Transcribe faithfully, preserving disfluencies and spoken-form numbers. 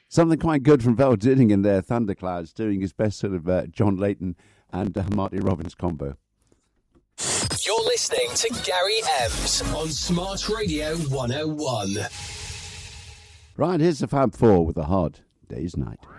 Something quite good from Val Dinning in their Thunderclouds, doing his best sort of uh, John Layton and uh, Marty Robbins combo. You're listening to Gary Ems on Smart Radio one oh one. Right, here's the Fab Four with a Hard Day's Night.